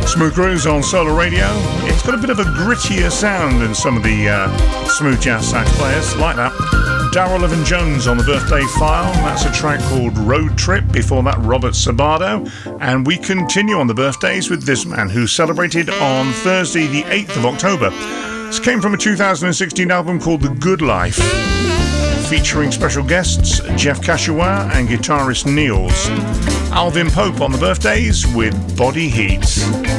Smooth Grooves on Solar Radio. It's got a bit of a grittier sound than some of the smooth jazz sax players, like that. Darryl Evan-Jones on the Birthday File. That's a track called Road Trip. Before that, Robert Sabato. And we continue on the birthdays with this man who celebrated on Thursday, the 8th of October. This came from a 2016 album called The Good Life, featuring special guests Jeff Kashiwa and guitarist Niels. Alvin Pope on the birthdays with Body Heat.